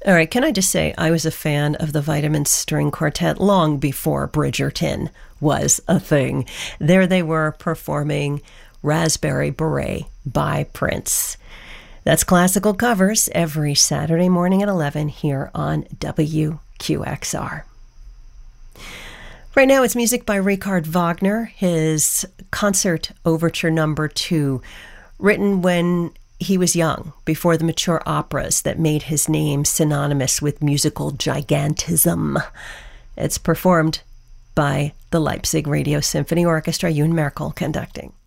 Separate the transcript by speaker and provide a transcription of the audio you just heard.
Speaker 1: All right, can I just say I was a fan of the Vitamins String Quartet long before Bridgerton was a thing. There they were performing Raspberry Beret by Prince. That's Classical Covers every Saturday morning at 11 here on WQXR. Right now it's music by Richard Wagner, his Concert Overture No. 2, written when he was young, before the mature operas that made his name synonymous with musical gigantism. It's performed by the Leipzig Radio Symphony Orchestra, Ewan Merkel conducting.